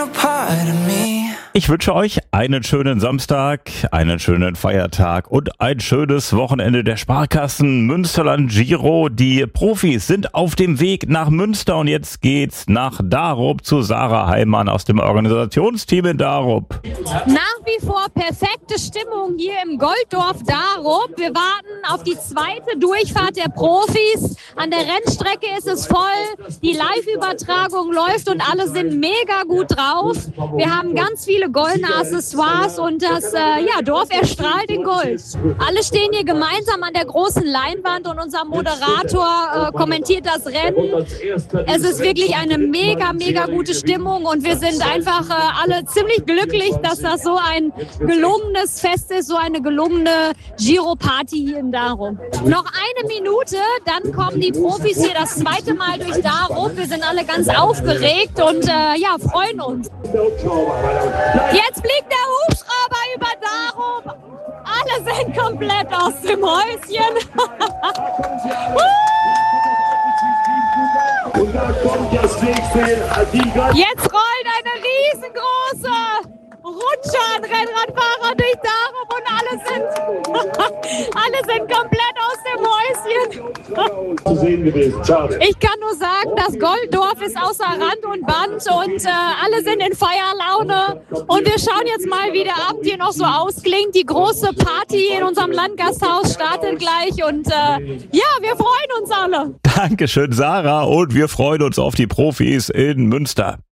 Ich wünsche euch einen schönen Samstag, einen schönen Feiertag und ein schönes Wochenende der Sparkassen Münsterland Giro. Die Profis sind auf dem Weg nach Münster und jetzt geht's nach Darup zu Sarah Heimann aus dem Organisationsteam in Darup. Nach wie vor perfekte Stimmung hier im Golddorf Darup. Wir warten auf die zweite Durchfahrt der Profis. An der Rennstrecke ist es voll, die Live-Übertragung läuft und alle sind mega gut drauf. Wir haben ganz viele goldene Accessoires und das Dorf erstrahlt in Gold. Alle stehen hier gemeinsam an der großen Leinwand und unser Moderator kommentiert das Rennen. Es ist wirklich eine mega gute Stimmung und wir sind einfach alle ziemlich glücklich, dass das so ein gelungenes Fest ist, so eine gelungene Giro-Party hier in Darup. Noch eine Minute, dann kommen die Profis hier das zweite Mal durch Darup. Wir sind alle ganz aufgeregt und freuen uns. Jetzt fliegt der Hubschrauber über Darup. Alle sind komplett aus dem Häuschen. Jetzt rollt eine riesengroße Rutsche an Rennradfahrer durch Darup und alle sind komplett aus dem Häuschen. Zu sehen gewesen, schade. Ich kann nur sagen, das Golddorf ist außer Rand und Band und alle sind in Feierlaune. Und wir schauen jetzt mal, wie der Abend hier noch so ausklingt. Die große Party in unserem Landgasthaus startet gleich und wir freuen uns alle. Dankeschön, Sarah, und wir freuen uns auf die Profis in Münster.